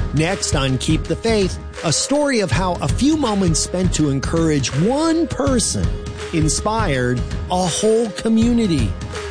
Next on Keep the Faith, a story of how a few moments spent to encourage one person inspired a whole community.